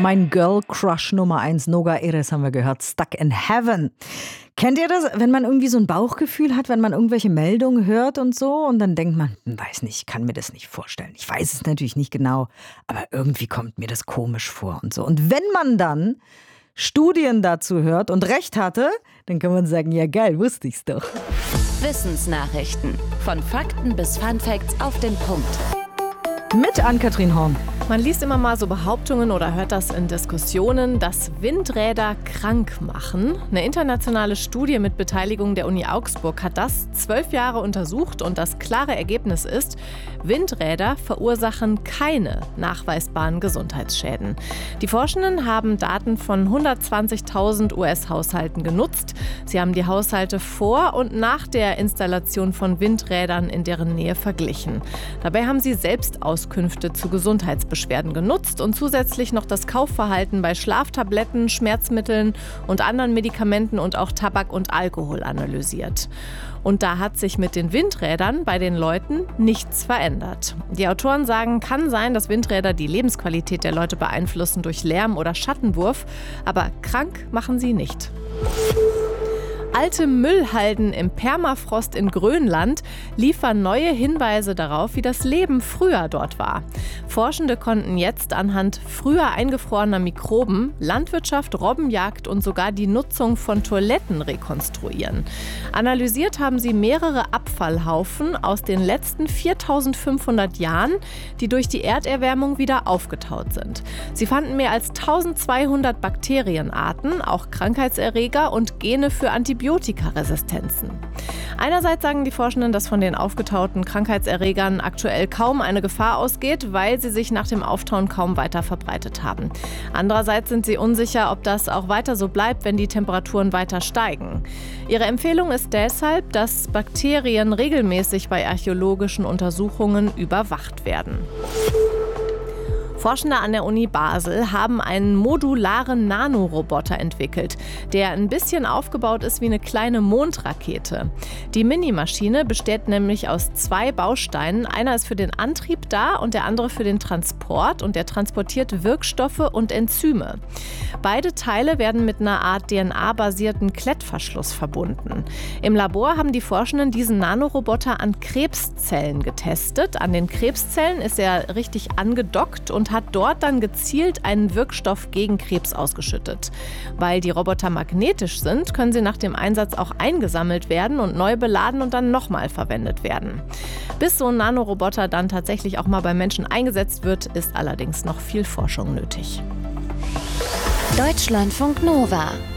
Mein Girl Crush Nummer 1, Noga Eres haben wir gehört, Stuck in Heaven. Kennt ihr das, wenn man irgendwie so ein Bauchgefühl hat, wenn man irgendwelche Meldungen hört und so und dann denkt man, weiß nicht, ich kann mir das nicht vorstellen. Ich weiß es natürlich nicht genau, aber irgendwie kommt mir das komisch vor und so. Und wenn man dann Studien dazu hört und recht hatte, dann kann man sagen, ja geil, wusste ich's doch. Wissensnachrichten. Von Fakten bis Funfacts auf den Punkt. Mit Ann-Kathrin Horn. Man liest immer mal so Behauptungen oder hört das in Diskussionen, dass Windräder krank machen. Eine internationale Studie mit Beteiligung der Uni Augsburg hat das 12 Jahre untersucht und das klare Ergebnis ist, Windräder verursachen keine nachweisbaren Gesundheitsschäden. Die Forschenden haben Daten von 120.000 US-Haushalten genutzt. Sie haben die Haushalte vor und nach der Installation von Windrädern in deren Nähe verglichen. Dabei haben sie selbst Auskünfte zu Gesundheitsbeschwerden genutzt und zusätzlich noch das Kaufverhalten bei Schlaftabletten, Schmerzmitteln und anderen Medikamenten und auch Tabak und Alkohol analysiert. Und da hat sich mit den Windrädern bei den Leuten nichts verändert. Die Autoren sagen, kann sein, dass Windräder die Lebensqualität der Leute beeinflussen durch Lärm oder Schattenwurf, aber krank machen sie nicht. Alte Müllhalden im Permafrost in Grönland liefern neue Hinweise darauf, wie das Leben früher dort war. Forschende konnten jetzt anhand früher eingefrorener Mikroben Landwirtschaft, Robbenjagd und sogar die Nutzung von Toiletten rekonstruieren. Analysiert haben sie mehrere Abfallhaufen aus den letzten 4.500 Jahren, die durch die Erderwärmung wieder aufgetaut sind. Sie fanden mehr als 1.200 Bakterienarten, auch Krankheitserreger und Gene für Antibiotikaresistenzen. Einerseits sagen die Forschenden, dass von den aufgetauten Krankheitserregern aktuell kaum eine Gefahr ausgeht, weil sie sich nach dem Auftauen kaum weiter verbreitet haben. Andererseits sind sie unsicher, ob das auch weiter so bleibt, wenn die Temperaturen weiter steigen. Ihre Empfehlung ist deshalb, dass Bakterien regelmäßig bei archäologischen Untersuchungen überwacht werden. Forschende an der Uni Basel haben einen modularen Nanoroboter entwickelt, der ein bisschen aufgebaut ist wie eine kleine Mondrakete. Die Minimaschine besteht nämlich aus 2 Bausteinen. Einer ist für den Antrieb da und der andere für den Transport und der transportiert Wirkstoffe und Enzyme. Beide Teile werden mit einer Art DNA-basierten Klettverschluss verbunden. Im Labor haben die Forschenden diesen Nanoroboter an Krebszellen getestet. An den Krebszellen ist er richtig angedockt und hat dort dann gezielt einen Wirkstoff gegen Krebs ausgeschüttet. Weil die Roboter magnetisch sind, können sie nach dem Einsatz auch eingesammelt werden und neu beladen und dann nochmal verwendet werden. Bis so ein Nanoroboter dann tatsächlich auch mal bei Menschen eingesetzt wird, ist allerdings noch viel Forschung nötig. Deutschlandfunk Nova